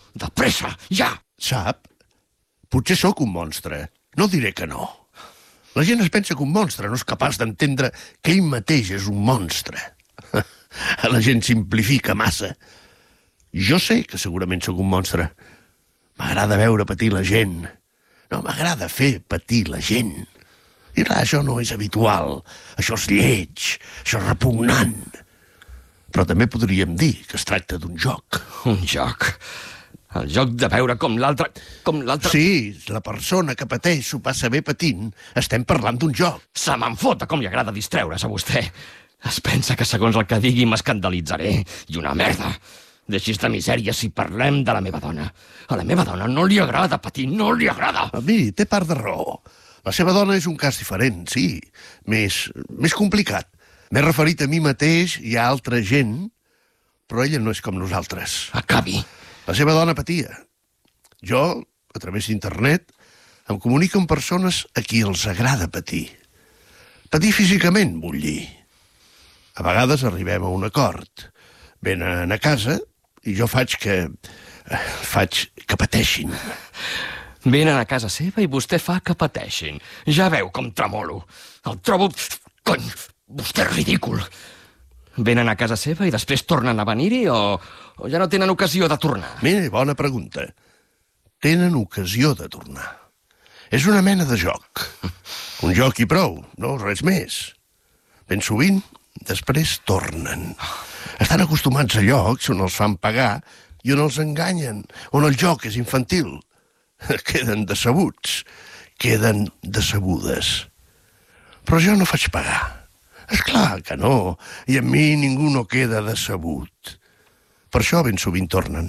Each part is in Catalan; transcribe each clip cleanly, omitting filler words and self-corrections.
De pressa, ja! Sap? Potser sóc un monstre. No diré que no. La gent es pensa que un monstre no és capaç d'entendre que ell mateix és un monstre. La gent simplifica massa. Jo sé que segurament sóc un monstre. M'agrada veure patir la gent. No, m'agrada fer patir la gent. I clar, això no és habitual. Això és lleig. Això és repugnant. Però també podríem dir que es tracta d'un joc. Un joc? El joc de veure com l'altre... Sí, la persona que pateix s'ho passa bé patint. Estem parlant d'un joc. Se me'n fot com li agrada distreure's a vostè. Es pensa que segons el que digui m'escandalitzaré. I una merda. Deixis de misèria si parlem de la meva dona. A la meva dona no li agrada patir, no li agrada. A mi té part de raó. La seva dona és un cas diferent, sí. Més complicat. M'he referit a mi mateix i a altra gent, però ella no és com nosaltres. Acabi. La seva dona patia. Jo, a través d'internet, em comunico amb persones a qui els agrada patir. Patir físicament, vull dir. A vegades arribem a un acord. Venen a casa i jo faig que pateixin. Venen a casa seva i vostè fa que pateixin. Ja veu com tremolo. El trobo... Cony, vostè és ridícul. Venen a casa seva i després tornen a venir-hi o ja no tenen ocasió de tornar? Mira, bona pregunta. Tenen ocasió de tornar. És una mena de joc. Un joc i prou, no res més. Ben sovint, després tornen. Estan acostumats a llocs on els fan pagar i on els enganyen, on el joc és infantil. Queden decebuts, queden decebudes. Però jo no faig pagar. És clar que no, i amb mi ningú no queda decebut. Per això ben sovint tornen.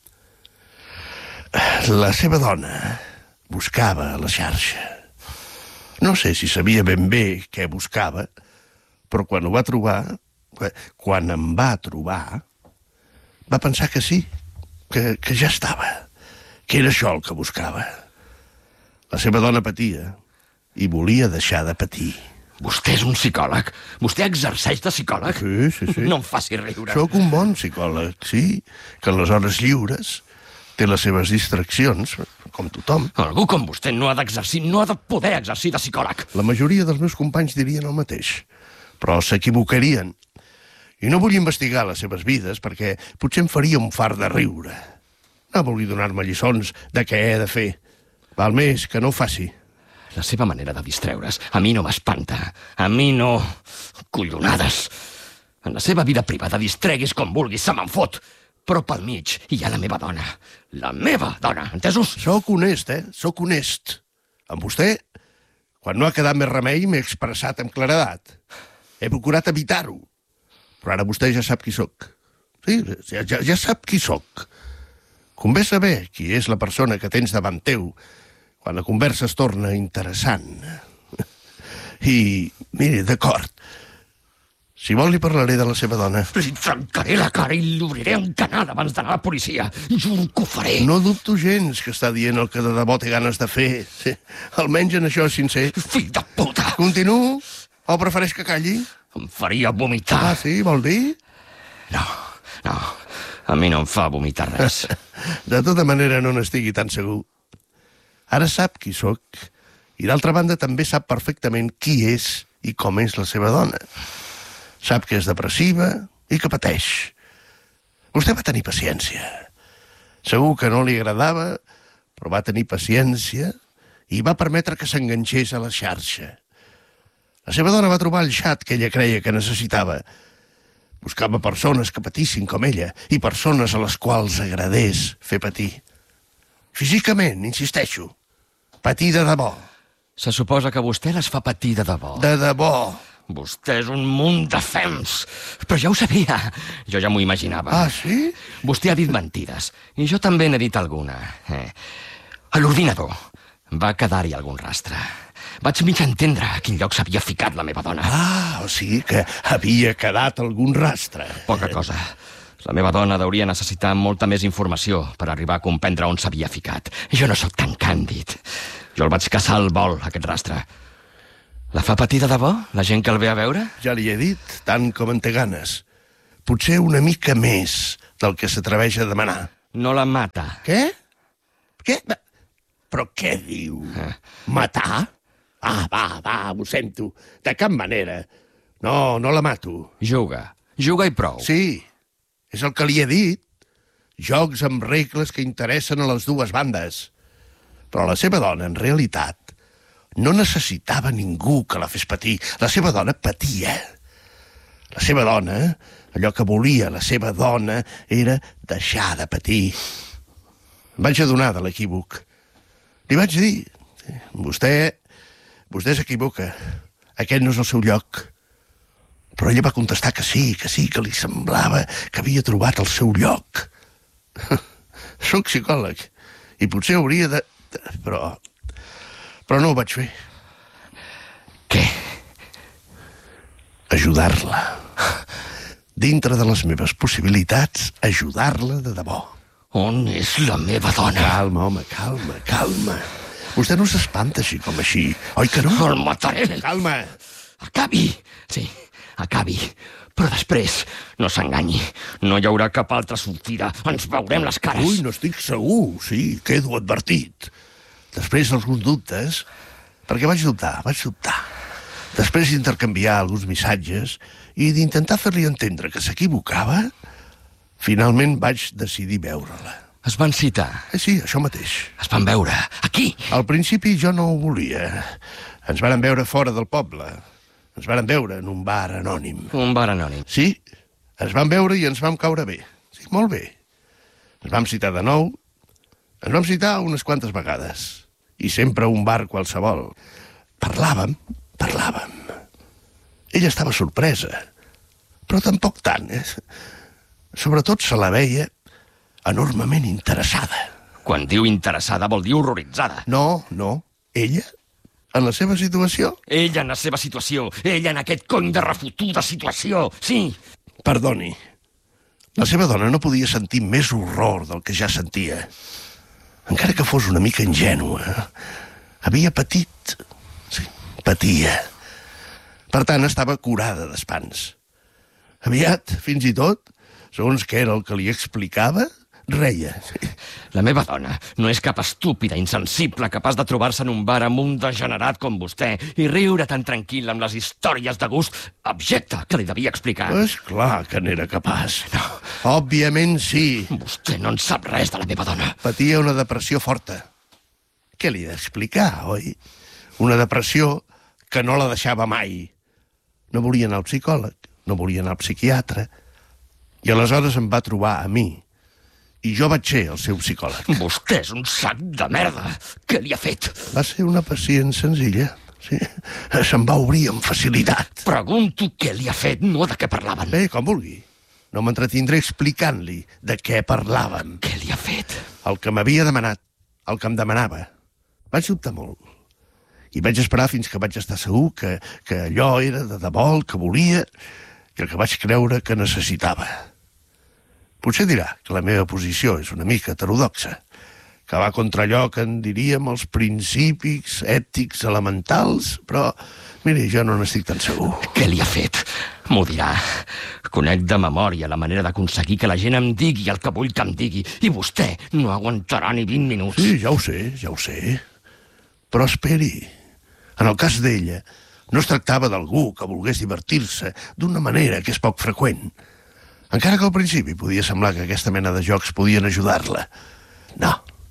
La seva dona buscava a la xarxa. No sé si sabia ben bé què buscava, però quan ho va trobar, quan em va trobar, va pensar que sí, que ja estava, que era això el que buscava. La seva dona patia i volia deixar de patir. Vostè és un psicòleg? Vostè exerceix de psicòleg? Sí. No em faci riure. Soc un bon psicòleg, sí, que en les hores lliures té les seves distraccions, com tothom. Algú com vostè no ha d'exercir, no ha de poder exercir de psicòleg. La majoria dels meus companys dirien el mateix, però s'equivocarien. I no vull investigar les seves vides perquè potser em faria un fart de riure. No vulgui donar-me lliçons de què he de fer. Val més que no ho faci. La seva manera de distreure's a mi no m'espanta. A mi no... Collonades. En la seva vida privada distreguis com vulguis, se me'n fot. Però pel mig hi ha la meva dona. La meva dona, entesos? Soc honest, Soc honest. Amb vostè, quan no ha quedat més remei, m'he expressat amb claredat. He procurat evitar-ho. Però ara vostè ja sap qui sóc. Sí, ja sap qui sóc. Convé saber qui és la persona que tens davant teu quan la conversa es torna interessant. I, miri, d'acord. Si vol, li parlaré de la seva dona. Li trencaré la cara i l'obriré en canal abans d'anar a la policia. Juro que ho faré. No dubto gens que està dient el que de debò té ganes de fer. Sí, almenys en això és sincer. Fill de puta! Continuo? O prefereix que calli? Em faria vomitar. Ah, sí? Vol dir? No. A mi no em fa vomitar res. De tota manera, no n'estigui tan segur. Ara sap qui sóc, i d'altra banda també sap perfectament qui és i com és la seva dona. Sap que és depressiva i que pateix. Vostè va tenir paciència. Segur que no li agradava, però va tenir paciència i va permetre que s'enganxés a la xarxa. La seva dona va trobar el xat que ella creia que necessitava. Buscava persones que patissin com ella i persones a les quals agradés fer patir. Físicament, insisteixo. Patir de debò. Se suposa que vostè les fa patir de debò. De debò. Vostè és un munt de fems. Però ja ho sabia. Jo ja m'ho imaginava. Ah, sí? Vostè ha dit mentides. I jo també n'he dit alguna. A l'ordinador va quedar-hi algun rastre. Vaig mig entendre a quin lloc s'havia ficat la meva dona. Ah, o sigui que havia quedat algun rastre. Poca cosa. La meva dona hauria necessitar molta més informació per arribar a comprendre on s'havia ficat. Jo no sóc tan càndid. Jo el vaig caçar al vol, aquest rastre. La fa patir de debò, la gent que el ve a veure? Ja li he dit, tant com en té ganes. Potser una mica més del que s'atreveix a demanar. No la mata. Què? Què? Però què diu? Matar? Va, ho sento. De cap manera. No la mato. Juga i prou. Sí, és el que li he dit. Jocs amb regles que interessen a les dues bandes. Però la seva dona, en realitat, no necessitava ningú que la fes patir. La seva dona patia. La seva dona, allò que volia la seva dona, era deixar de patir. Em vaig adonar de l'equívoc. Li vaig dir, vostè s'equivoca. Aquest no és el seu lloc. Però ella va contestar que sí, que li semblava que havia trobat el seu lloc. Soc psicòleg i potser hauria de... Però no ho vaig fer. Què? Ajudar-la. Dintre de les meves possibilitats, ajudar-la de debò. On és la meva dona? Calma, home, calma. Vostè no s'espanta així com així, oi que no? El mataré. Calma. Acabi. Sí, acabi. Però després, no s'enganyi. No hi haurà cap altra sortida. Ens veurem les cares. Ui, no estic segur, sí, quedo advertit. Després alguns dubtes, perquè vaig dubtar. Després d'intercanviar alguns missatges i d'intentar fer-li entendre que s'equivocava, finalment vaig decidir veure-la. Es van citar. Sí, això mateix. Es van veure. Aquí. Al principi jo no ho volia. Ens varen veure fora del poble. Ens varen veure en un bar anònim. Un bar anònim. Sí, ens vam veure i ens vam caure bé. Sí, molt bé. Ens vam citar de nou. Ens vam citar unes quantes vegades. I sempre a un bar qualsevol. Parlàvem. Ella estava sorpresa. Però tampoc tant, Sobretot se la veia enormement interessada. Quan diu interessada vol dir horroritzada. No. Ella, en la seva situació... Ella en la seva situació. Ella en aquest cony de refotuda situació. Sí. Perdoni. La seva dona no podia sentir més horror del que ja sentia. Encara que fos una mica ingènua. Havia patit. Sí, patia. Per tant, estava curada d'espants. Aviat, fins i tot, segons què era el que li explicava, reia. La meva dona no és cap estúpida, insensible, capaç de trobar-se en un bar amb un degenerat com vostè i riure tan tranquil amb les històries de gust abjecte que li devia explicar. És clar que n'era capaç. No. Òbviament sí. Vostè no en sap res de la meva dona. Patia una depressió forta. Què li he d'explicar, oi? Una depressió que no la deixava mai. No volia anar al psicòleg, no volia anar al psiquiatre, i aleshores em va trobar a mi. I jo vaig ser el seu psicòleg. Vostè és un sac de merda. Què li ha fet? Va ser una pacient senzilla, sí. Se'm va obrir amb facilitat. Pregunto què li ha fet, no de què parlaven. Bé, com vulgui. No m'entretindré explicant-li de què parlàvem. Què li ha fet? El que m'havia demanat, el que em demanava. Vaig dubtar molt. I vaig esperar fins que vaig estar segur que allò era de debò el que volia i el que vaig creure que necessitava. Potser dirà que la meva posició és una mica heterodoxa, que va contra allò que en diríem els principis ètics elementals, però, miri, jo no n'estic tan segur. Què li ha fet? M'ho dirà. Conec de memòria la manera d'aconseguir que la gent em digui el que vull que em digui, i vostè no aguantarà ni 20 minuts. Sí, ja ho sé. Però esperi. En el cas d'ella, no es tractava d'algú que volgués divertir-se d'una manera que és poc freqüent. Encara que al principi podia semblar que aquesta mena de jocs podien ajudar-la. No.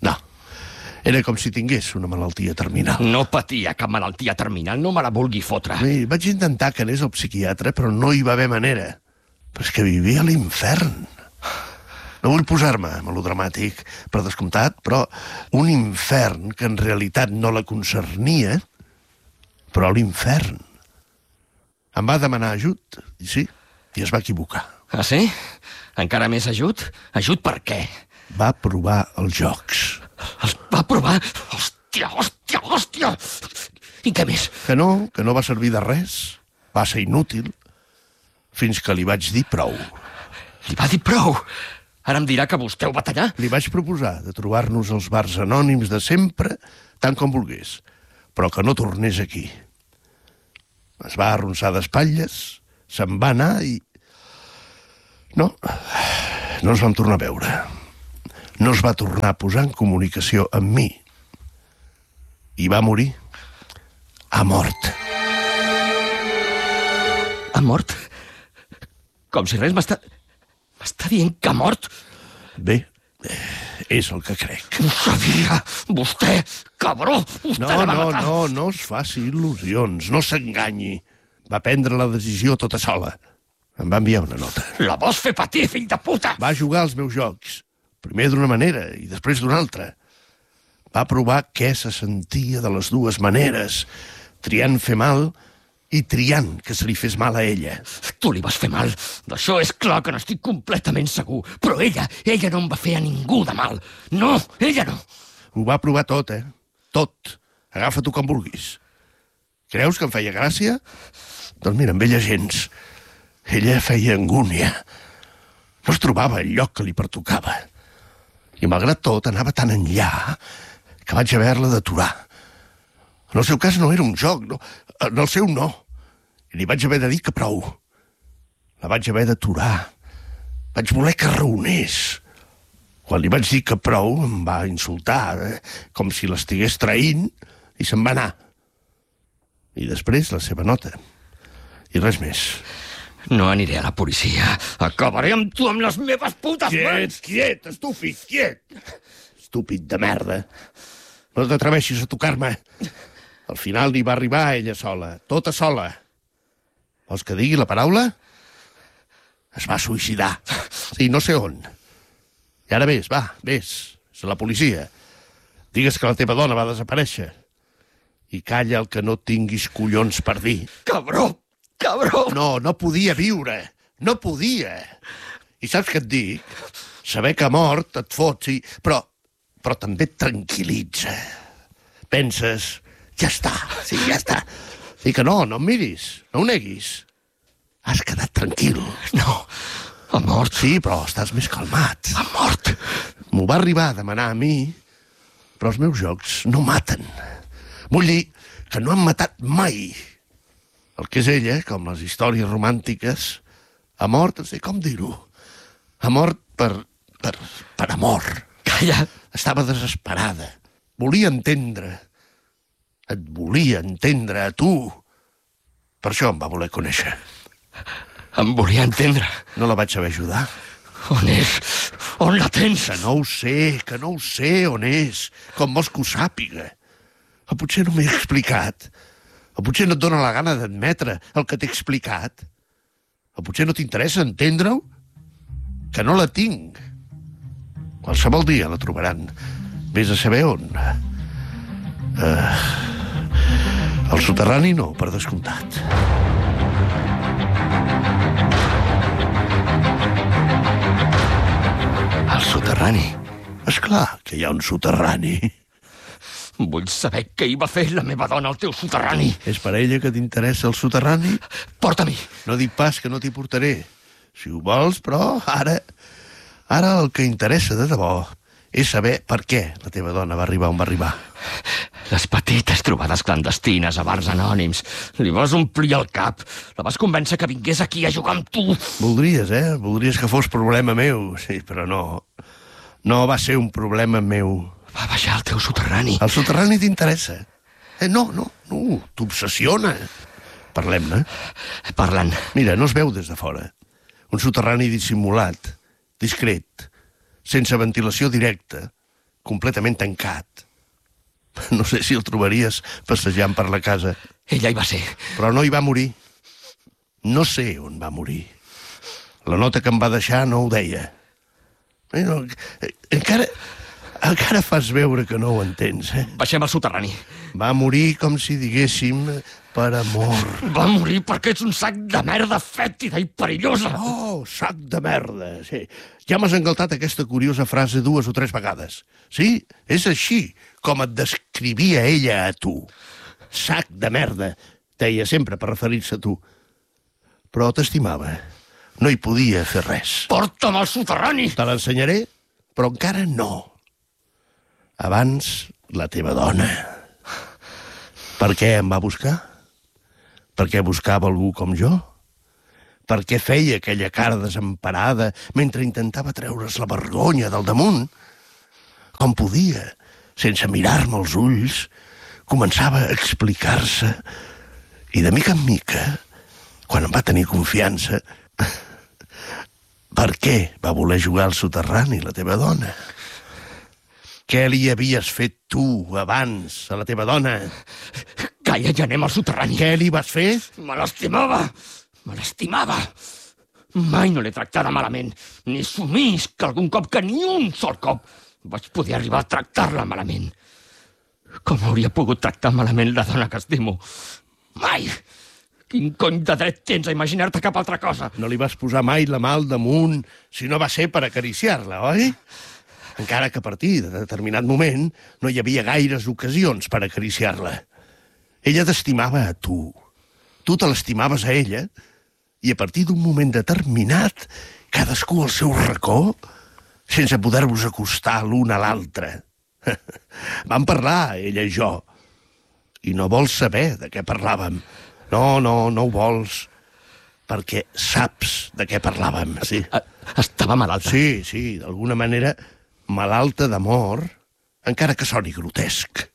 Era com si tingués una malaltia terminal. No patia cap malaltia terminal, no me la vulgui fotre. Bé, vaig intentar que anés al psiquiatre, però no hi va haver manera. Però és que vivia a l'infern. No vull posar-me melodramàtic, per descomptat, però un infern que en realitat no la concernia, però l'infern. Em va demanar ajut, i sí, i es va equivocar. Ah, sí? Encara més ajut? Ajut per què? Va provar els jocs. Els va provar? Hòstia! I què més? Que no va servir de res. Va ser inútil. Fins que li vaig dir prou. Li va dir prou? Ara em dirà que vostè ho va tallar? Li vaig proposar de trobar-nos als bars anònims de sempre, tant com volgués, però que no tornés aquí. Es va arronsar d'espatlles, se'n va anar i... No ens vam tornar a veure. no es va tornar a posar en comunicació amb mi. I va morir. Ha mort. Ha mort? Com si res m'està dient que ha mort? Bé, és el que crec. Ho sabia! Vostè, cabró! Vostè la va matar! No es faci il·lusions, no s'enganyi. Va prendre la decisió tota sola. Em va enviar una nota. La vols fer patir, fill de puta! Va jugar als meus jocs. Primer d'una manera i després d'una altra. Va provar què se sentia de les dues maneres, triant fer mal i triant que se li fes mal a ella. Tu li vas fer mal. D'això és clar que n'estic completament segur. Però ella no em va fer a ningú de mal. No, ella no. Ho va provar tot, Tot. Agafa-t'ho com vulguis. Creus que em feia gràcia? Doncs mira, amb ella gens. Ella feia angúnia. No es trobava el lloc que li pertocava. I malgrat tot anava tan enllà que vaig haver-la d'aturar. En el seu cas no era un joc, no. En el seu no. I li vaig haver de dir que prou. La vaig haver d'aturar. Vaig voler que raonés. Quan li vaig dir que prou, em va insultar, com si l'estigués traint, i se'n va anar. I després la seva nota. I res més. No aniré a la policia. Acabaré amb tu amb les meves putes mans! Quiet, estúpid, quiet! Estúpid de merda. No t'atreveixis a tocar-me. Al final n'hi va arribar ella sola, tota sola. Vols que digui la paraula? Es va suïcidar. Sí, no sé on. I ara vés, vés. És la policia. Digues que la teva dona va desaparèixer. I calla el que no tinguis collons per dir. Cabró! No podia viure. No podia. I saps què et dic? Saber que ha mort et fot, sí, però també et tranquil·litza. Penses, ja està. I que no em miris, no ho neguis. Has quedat tranquil. No, ha mort. Sí, però estàs més calmat. Ha mort. M'ho va arribar a demanar a mi, però els meus jocs no maten. Vull dir que no han matat mai. El que és ella, com les històries romàntiques, ha mort, no sé com dir-ho, ha mort per amor. Calla. Estava desesperada. Volia entendre. Et volia entendre a tu. Per això em va voler conèixer. Em volia entendre. No la vaig saber ajudar. On és? On la tens? Que no ho sé on és. Com vols que ho sàpiga? O potser no m'he explicat. O potser no et dóna la gana d'admetre el que t'he explicat. O potser no t'interessa entendre-ho. Que no la tinc. Qualsevol dia la trobaran. Vés a saber on. Al soterrani no, per descomptat. Al soterrani? És clar que hi ha un soterrani. Vull saber què hi va fer la meva dona al teu soterrani. És per ella que t'interessa el soterrani? Porta-m'hi. No dic pas que no t'hi portaré. Si ho vols, però ara el que interessa de debò és saber per què la teva dona va arribar on va arribar. Les petites trobades clandestines a bars anònims. Li vas omplir el cap. La vas convèncer que vingués aquí a jugar amb tu. Voldries, Voldries que fos problema meu. Sí, però no. No va ser un problema meu. Va baixar al teu soterrani. El soterrani t'interessa? No, t'obsessiona. Parlem-ne. Parlant. Mira, no es veu des de fora. Un soterrani dissimulat, discret, sense ventilació directa, completament tancat. No sé si el trobaries passejant per la casa. Ella hi va ser. Però no hi va morir. No sé on va morir. La nota que em va deixar no ho deia. Encara fas veure que no ho entens, Baixem al soterrani. Va morir com si diguéssim per amor. Va morir perquè ets un sac de merda fètida i perillosa. Oh, sac de merda, sí. Ja m'has engaltat aquesta curiosa frase 2 o 3 vegades. Sí, és així com et descrivia ella a tu. Sac de merda, deia sempre per referir-se a tu. Però t'estimava. No hi podia fer res. Porta'm al soterrani. Te l'ensenyaré, però encara no. Abans, la teva dona. Per què em va buscar? Per què buscava algú com jo? Per què feia aquella cara desemparada mentre intentava treure's la vergonya del damunt? com podia, sense mirar-me als ulls, començava a explicar-se i de mica en mica, quan em va tenir confiança, per què va voler jugar al soterrani la teva dona? Què li havies fet tu abans a la teva dona? Calla, ja anem al soterrani. Què li vas fer? Me l'estimava. Mai no l'he tractada malament, ni somís que algun cop, que ni un sol cop vaig poder arribar a tractar-la malament. Com hauria pogut tractar malament la dona que estimo? Mai! Quin cony de dret tens a imaginar-te cap altra cosa? No li vas posar mai la mà al damunt si no va ser per acariciar-la, oi? Encara que a partir de determinat moment no hi havia gaires ocasions per acariciar-la. Ella t'estimava a tu. Tu te l'estimaves a ella i a partir d'un moment determinat, cadascú al seu racó, sense poder-vos acostar l'un a l'altre. Vam parlar, ella i jo, i no vols saber de què parlàvem. No ho vols, perquè saps de què parlàvem, sí. Estava malalta. Sí, d'alguna manera malalta d'amor, encara que soni grotesc.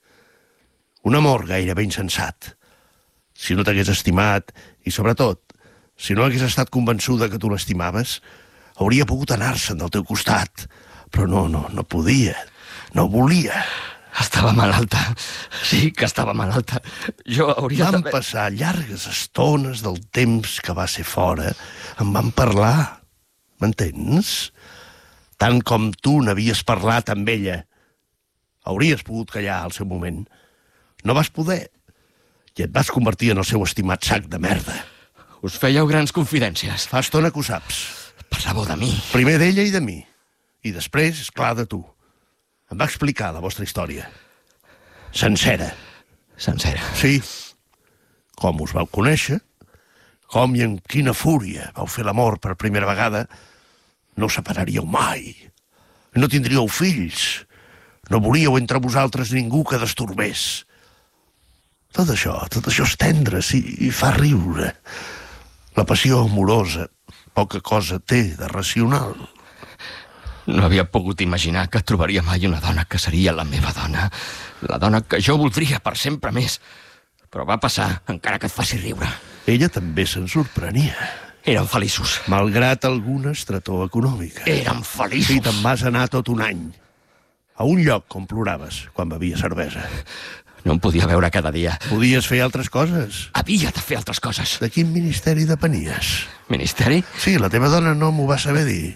Un amor gairebé insensat. Si no t'hagués estimat, i sobretot, si no hagués estat convençuda que tu l'estimaves, hauria pogut anar-se'n del teu costat. Però no podia, no volia. Estava malalta. Sí que estava malalta. Jo hauria Vam passar llargues estones del temps que va ser fora. En vam parlar. M'entens? Tant com tu n'havies parlat amb ella. Hauries pogut callar al seu moment. No vas poder. I et vas convertir en el seu estimat sac de merda. Us fèieu grans confidències. Fa estona que ho saps. Parlàveu de mi. Primer d'ella i de mi. I després, esclar, de tu. Em va explicar la vostra història. Sencera. Sencera. Sí. Com us vau conèixer, com i amb quina fúria vau fer l'amor per primera vegada, no us separaríeu mai. No tindríeu fills. No volíeu entre vosaltres ningú que destorbés. Tot això és tendre, sí, i fa riure. La passió amorosa poca cosa té de racional. No havia pogut imaginar que trobaria mai una dona que seria la meva dona. La dona que jo voldria per sempre més. Però va passar, encara que et faci riure. Ella també se'n sorprenia. Érem feliços. Malgrat alguna estretor econòmica. Érem feliços. Sí, te'n vas anar tot un any. A un lloc on ploraves quan bevia cervesa. No em podia veure cada dia. Podies fer altres coses. Havia de fer altres coses. De quin ministeri depenies? Ministeri? Sí, la teva dona no m'ho va saber dir.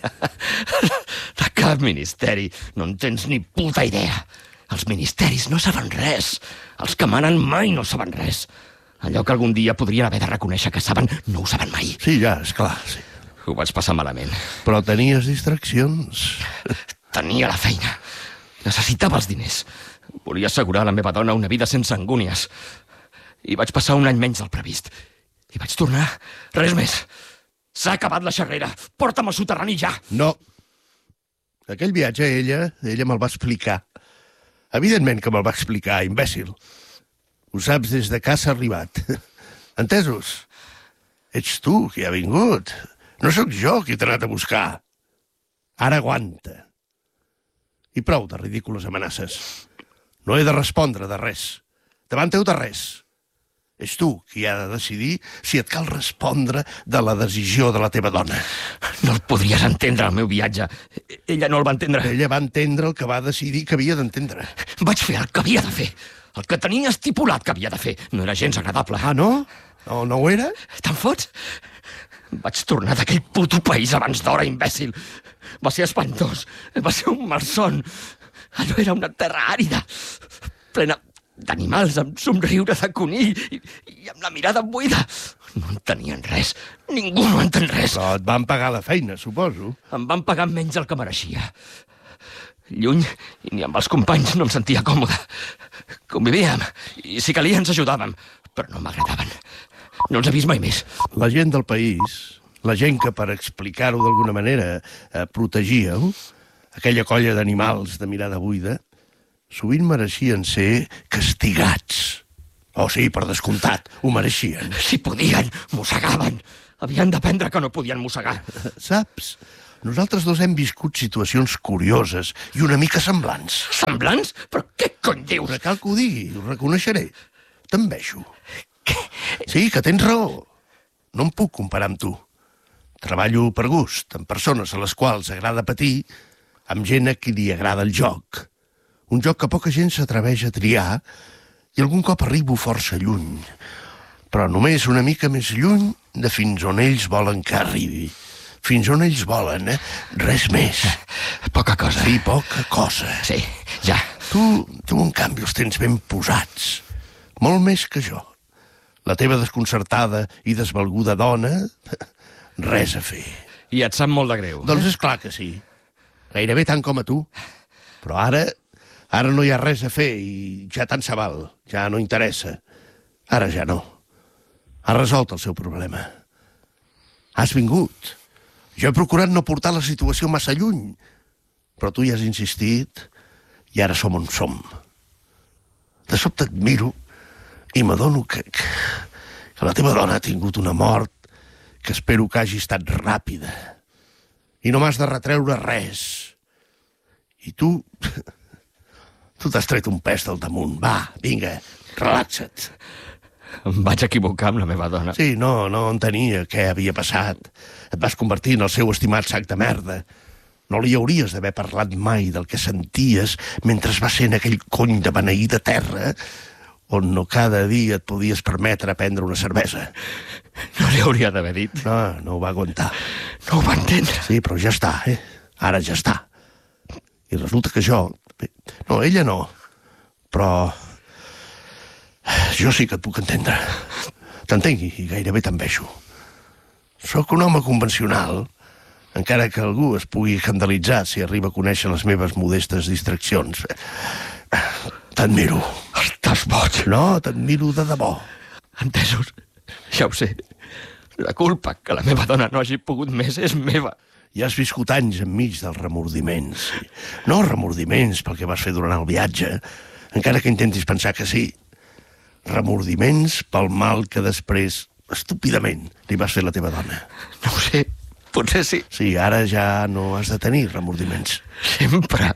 De cap ministeri. No en tens ni puta idea. Els ministeris no saben res. Els que manen mai no saben res. Allò que algun dia podrien haver de reconèixer que saben, no ho saben mai. Sí, ja, esclar, sí. Ho vaig passar malament. Però tenies distraccions. Tenia la feina. Necessitava els diners. Volia assegurar a la meva dona una vida sense angúnies. I vaig passar un any menys del previst. I vaig tornar. Res més. S'ha acabat la xerrera. Porta'm al soterrani ja. No. Aquell viatge, ella me'l va explicar. Evidentment que me'l va explicar, imbècil. Ho saps des de que has arribat. Entesos? Ets tu qui ha vingut. No sóc jo qui t'ha anat a buscar. Ara aguanta. I prou de ridícules amenaces. No he de respondre de res. Davant teu de res. És tu qui ha de decidir si et cal respondre de la decisió de la teva dona. No el podries entendre, el meu viatge. Ella no el va entendre. Ella va entendre el que va decidir que havia d'entendre. Vaig fer el que havia de fer. El que tenia estipulat que havia de fer. No era gens agradable. Ah, no? No ho era? Te'n fots? Vaig tornar d'aquell puto país abans d'hora, imbècil. Va ser espantós. Va ser un malson. Allò era una terra àrida, plena d'animals amb somriure de conill i amb la mirada buida. No entenien res. Ningú no entén res. Però et van pagar la feina, suposo. Em van pagar menys del que mereixia. Lluny, i ni amb els companys no em sentia còmode. Convivíem, i si calia ens ajudàvem, però no m'agradaven. No els he vist mai més. La gent del país, la gent que, per explicar-ho d'alguna manera, protegíeu, aquella colla d'animals de mirada buida, sovint mereixien ser castigats. Oh, sí, per descomptat, ho mereixien. Si podien, mossegaven. Havien d'aprendre que no podien mossegar. Saps? Nosaltres dos hem viscut situacions curioses i una mica semblants. Semblants? Però què cony dius? Però cal que ho digui, ho reconeixeré. T'envejo. Sí, que tens raó. No em puc comparar amb tu. Treballo per gust, amb persones a les quals agrada patir, amb gent a qui li agrada el joc. Un joc que poca gent s'atreveix a triar i algun cop arribo força lluny. Però només una mica més lluny de fins on ells volen que arribi. Fins on ells volen, Res més. Poca cosa. Sí, poca cosa. Sí, ja. Tu, en canvi, els tens ben posats. Molt més que jo. La teva desconcertada i desvalguda dona, res a fer. I et sap molt de greu. Doncs és clar que sí. Gairebé tant com a tu. Però ara no hi ha res a fer i ja tant se val. Ja no interessa. Ara ja no. Ha resolt el seu problema. Has vingut. Jo he procurat no portar la situació massa lluny, però tu hi has insistit i ara som on som. De sobte et miro i m'adono que la teva dona ha tingut una mort que espero que hagi estat ràpida. I no m'has de retreure res. I tu t'has tret un pes del damunt. Va, vinga, relaxa't. Em vaig equivocar amb la meva dona. Sí, no entenia què havia passat. Et vas convertir en el seu estimat sac de merda. No li hauries d'haver parlat mai del que senties mentre vas ser en aquell cony de beneïda terra on no cada dia et podies permetre prendre una cervesa. No li hauria d'haver dit. No ho va aguantar. No ho va entendre. Sí, però ja està, Ara ja està. I resulta que jo... No, ella no. Però... jo sí que et puc entendre. T'entenc i gairebé t'envejo. Sóc un home convencional, encara que algú es pugui escandalitzar si arriba a conèixer les meves modestes distraccions. T'admiro. Estàs boig. No, t'admiro de debò. Entesos? Ja ho sé. La culpa que la meva dona no hagi pogut més és meva. Ja has viscut anys enmig dels remordiments. No remordiments pel que vas fer durant el viatge, encara que intentis pensar que sí. Remordiments pel mal que després, estúpidament, li vas fer a la teva dona. No ho sé, potser sí. Sí, ara ja no has de tenir remordiments. Sempre.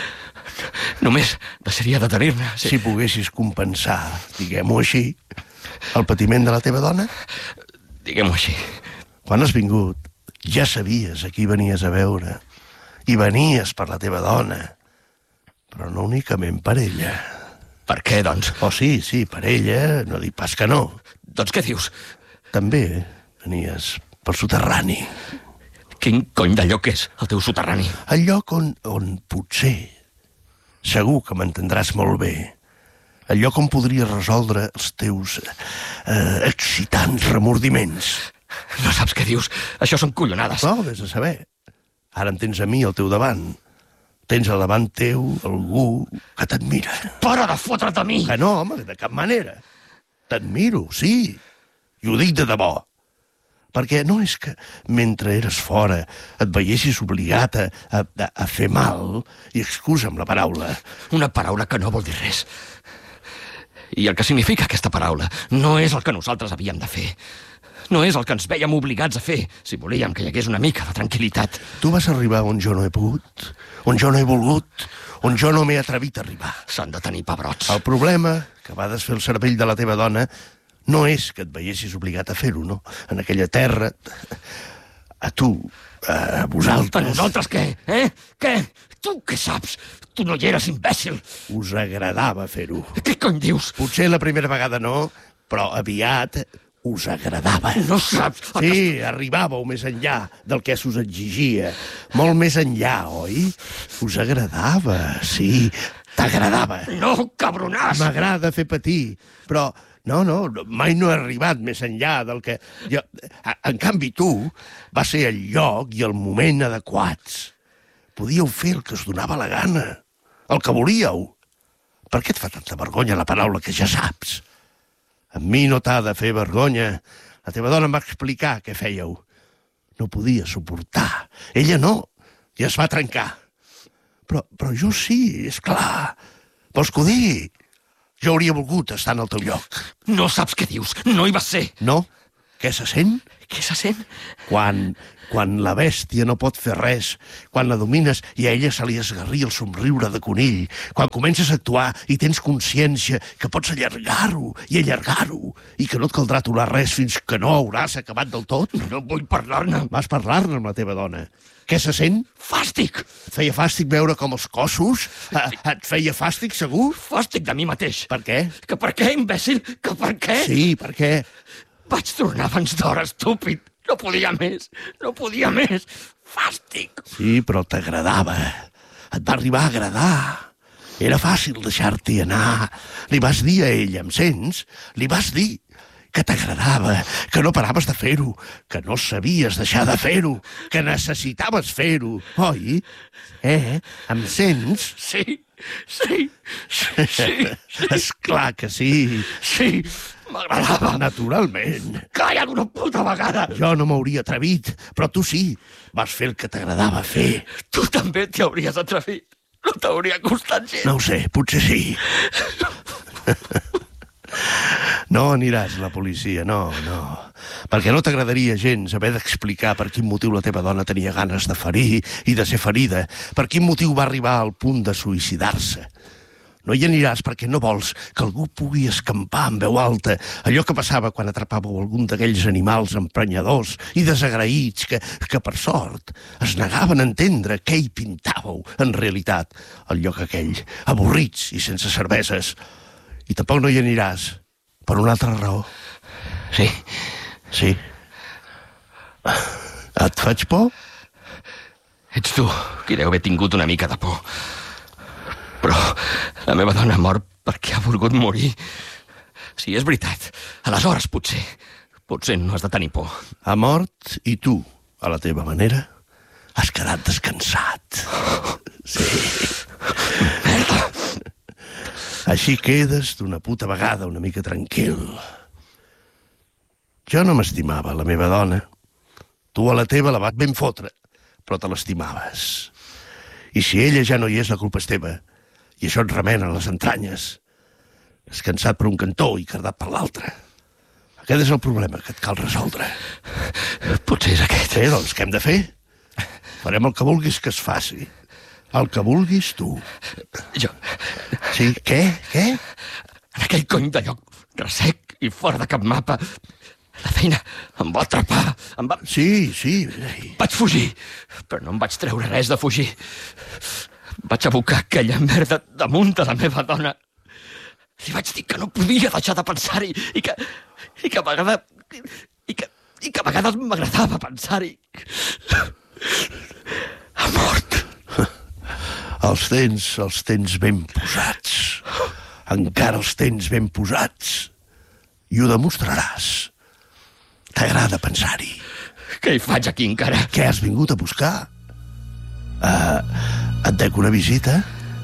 Només deixaria de tenir-ne. Sí. Si poguessis compensar, diguem-ho així, el patiment de la teva dona? Diguem-ho així. Quan has vingut, ja sabies a qui venies a veure. I venies per la teva dona. Però no únicament per ella. Per què, doncs? Oh, sí, per ella, no dic pas que no. Doncs què dius? També venies per soterrani. Quin cony de lloc és, el teu soterrani? El lloc on potser, segur que m'entendràs molt bé, el lloc on podries resoldre els teus excitants remordiments. No saps què dius? Això són collonades. No, vés a saber. Ara em tens a mi al teu davant. Tens al davant teu algú que t'admira. Para de fotre't de mi! Que no, home, de cap manera. T'admiro, sí. I ho dic de debò. Perquè no és que mentre eres fora et veiessis obligat a fer mal, i excusa'm la paraula. Una paraula que no vol dir res. I el que significa aquesta paraula no és el que nosaltres havíem de fer. No és el que ens vèiem obligats a fer, si volíem que hi hagués una mica de tranquil·litat. Tu vas arribar on jo no he pogut, on jo no he volgut, on jo no m'he atrevit a arribar. S'han de tenir pebrots. El problema que va desfer el cervell de la teva dona no és que et veiessis obligat a fer-ho, no? En aquella terra, a tu, a vosaltres... A nosaltres què? Què? Tu què saps? Tu no hi eres, imbècil. Us agradava fer-ho. Què cony dius? Potser la primera vegada no, però aviat us agradava. No saps... Sí, arribàveu més enllà del que s'us exigia. Molt més enllà, oi? Us agradava, sí, t'agradava. No, cabronàs! M'agrada fer patir, però... No, mai no he arribat més enllà del que... En canvi, tu va ser el lloc i el moment adequats. Podíeu fer el que us donava la gana, el que volíeu. Per què et fa tanta vergonya la paraula que ja saps? A mi no t'ha de fer vergonya. La teva dona em va explicar què fèieu. No podia suportar. Ella no, i es va trencar. Però jo sí, és clar. Vols que ho digui? Jo hauria volgut estar en el teu lloc. No saps què dius, no hi vas ser. No? què se sent? Què se sent? Quan la bèstia no pot fer res, quan la domines i a ella se li esgarria el somriure de conill, quan comences a actuar i tens consciència que pots allargar-ho i allargar-ho i que no et caldrà aturar res fins que no hauràs acabat del tot. No vull parlar-ne. Vas parlar-ne amb la teva dona. Què se sent? Fàstic! Et feia fàstic veure com els cossos? Et feia fàstic, segur? Fàstic de mi mateix. Per què? Que per què, imbècil? Que per què? Sí, per què? Vaig tornar abans d'hora, estúpid. No podia més. No podia més. Fàstic. Sí, però t'agradava. Et va arribar a agradar. Era fàcil deixar-t'hi anar. Li vas dir a ella, em sents? Li vas dir que t'agradava, que no paraves de fer-ho, que no sabies deixar de fer-ho, que necessitaves fer-ho, oi? Em sents? Sí. Esclar que sí. Sí, m'agradava. Naturalment. Calla d'una puta vegada. Jo no m'hauria atrevit, però tu sí. Vas fer el que t'agradava fer. Tu també t'hi hauries atrevit. No t'hauria costat gens. No ho sé, potser sí. No aniràs a la policia, no. Perquè no t'agradaria gens haver d'explicar per quin motiu la teva dona tenia ganes de ferir i de ser ferida, per quin motiu va arribar al punt de suïcidar-se. No hi aniràs perquè no vols que algú pugui escampar en veu alta allò que passava quan atrapàveu algun d'aquells animals emprenyadors i desagraïts que per sort, es negaven a entendre què hi pintàveu en realitat al lloc aquell, avorrits i sense cerveses. I tampoc no hi aniràs per una altra raó. Sí. Sí. Et faig por? Ets tu qui deu haver tingut una mica de por. Però la meva dona ha mort perquè ha volgut morir. Sí, és veritat. Aleshores, potser no has de tenir por. Ha mort i tu, a la teva manera, has quedat descansat. Sí. Merda! Així quedes d'una puta vegada una mica tranquil. Jo no m'estimava, la meva dona. Tu a la teva la vas ben fotre, però te l'estimaves. I si ella ja no hi és, la culpa és teva. I això et remena les entranyes. Descansat per un cantó i cardat per l'altre. Aquest és el problema que et cal resoldre. Potser és aquest. Bé, doncs què hem de fer? Farem el que vulguis que es faci. El que vulguis tu. Jo... Sí, què? En aquell cony de lloc ressec i fora de cap mapa, la feina em va atrapar, Sí. Vaig fugir, però no em vaig treure res de fugir. Vaig abocar aquella merda damunt de la meva dona. Li vaig dir que no podia deixar de pensar-hi i que a vegades m'agradava pensar-hi. Ha mort. Els tens ben posats. Encara els tens ben posats. I ho demostraràs. T'agrada pensar-hi. Què hi faig aquí encara? Què has vingut a buscar? Et dec una visita?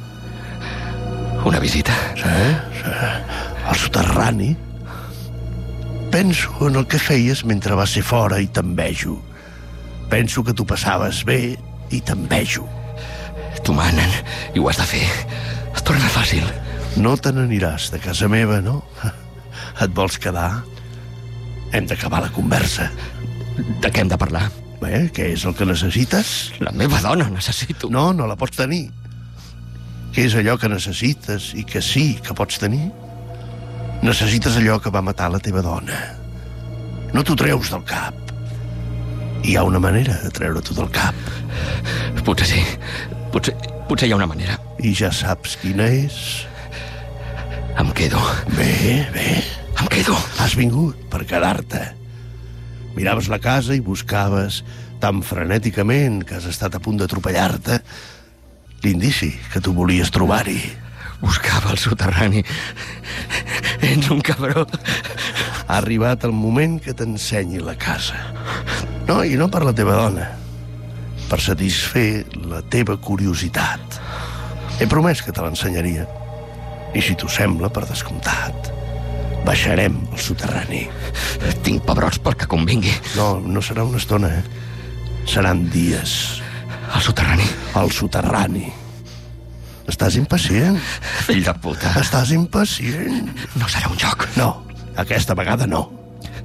Una visita? Sí. Al soterrani. Penso en el que feies mentre vas ser fora i t'envejo. Penso que t'ho passaves bé i t'envejo. T'ho manen i ho has de fer. Es torna fàcil. No te n'aniràs de casa meva, no? Et vols quedar? Hem d'acabar la conversa. De què hem de parlar? Bé, què és el que necessites? La meva dona necessito. No la pots tenir. Què és allò que necessites i que sí que pots tenir? Necessites allò que va matar la teva dona. No t'ho treus del cap. Hi ha una manera de treure-t'ho del cap. Potser sí. Potser hi ha una manera. I ja saps quina és? Em quedo. Bé. Em quedo. Has vingut per quedar-te. Miraves la casa i buscaves tan frenèticament que has estat a punt d'atropellar-te l'indici que tu volies trobar-hi. Buscava el soterrani. Ets un cabró. Ha arribat el moment que t'ensenyi la casa. No, i no per la teva dona. Per satisfer la teva curiositat. He promès que te l'ensenyaria. I si t'ho sembla, per descomptat, baixarem al soterrani. Tinc pebrots perquè convingui. No serà una estona, Seran dies. Al soterrani? Al soterrani. Estàs impacient? Fill de puta. Estàs impacient? No serà un joc. No, aquesta vegada no.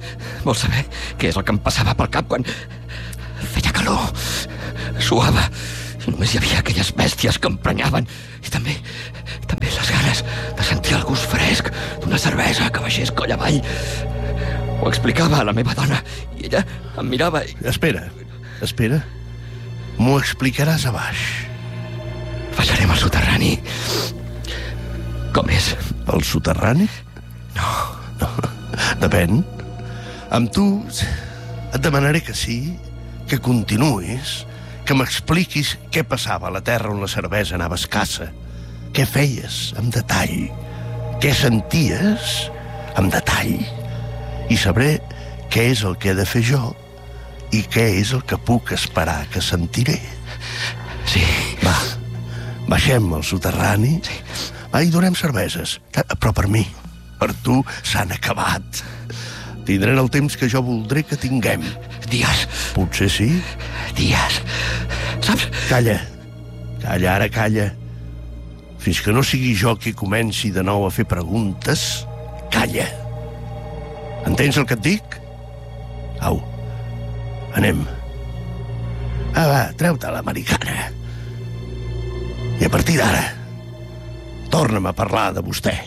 Vols saber què és el que em passava pel cap quan feia calor, suava, i només hi havia aquelles bèsties que emprenyaven, i també les ganes de sentir el gust fresc d'una cervesa que baixés coll avall. Ho explicava a la meva dona, i ella em mirava i... Espera. M'ho explicaràs a baix. Baixarem al soterrani. Com és? El soterrani? No. Depèn. Amb tu et demanaré que sí, que continuïs, que m'expliquis què passava a la terra on la cervesa anava escassa, què feies amb detall, què senties amb detall, i sabré què és el que he de fer jo i què és el que puc esperar que sentiré. Sí. Va, baixem al soterrani. Sí. Va, i donem cerveses, però per mi. Per tu s'han acabat. Tindrem el temps que jo voldré que tinguem. Dies. Potser sí. Dies. Saps? Calla, ara calla. Fins que no sigui jo qui comenci de nou a fer preguntes, calla. Entens el que et dic? Au, anem. Va, treu-te l'americana. I a partir d'ara, torna'm a parlar de vostè.